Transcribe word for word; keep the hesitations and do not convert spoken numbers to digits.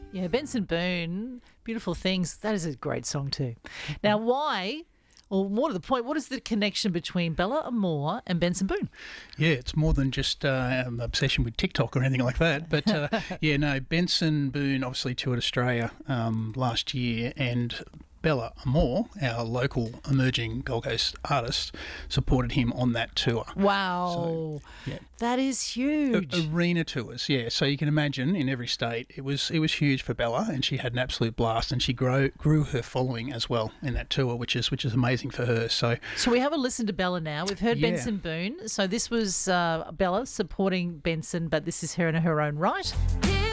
Yeah, Benson Boone, Beautiful Things. That is a great song too. Now, why, or more to the point, what is the connection between Bella Amor and Benson Boone? Yeah, it's more than just uh, an obsession with TikTok or anything like that. But uh, yeah, no, Benson Boone obviously toured Australia um, last year, and Bella Amor, our local emerging Gold Coast artist, supported him on that tour. Wow. So, yeah. That is huge. A- arena tours, yeah. So you can imagine in every state, it was it was huge for Bella, and she had an absolute blast, and she grew grew her following as well in that tour, which is which is amazing for her. So, Shall we have a listen to Bella now? We've heard Yeah. Benson Boone. So this was uh, Bella supporting Benson, but this is her in her own right. Here